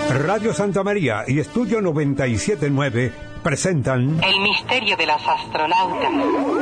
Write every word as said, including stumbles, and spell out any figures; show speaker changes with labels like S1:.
S1: Radio Santa María y Estudio noventa y siete punto nueve presentan
S2: El misterio de los astronautas.